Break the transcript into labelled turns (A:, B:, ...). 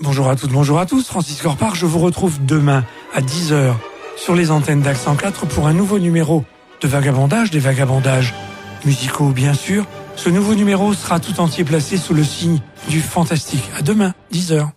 A: Bonjour à toutes, bonjour à tous, Francis Corpart, je vous retrouve demain à 10h sur les antennes d'Accent 4 pour un nouveau numéro de Vagabondage, des vagabondages musicaux bien sûr. Ce nouveau numéro sera tout entier placé sous le signe du fantastique. À demain, 10h.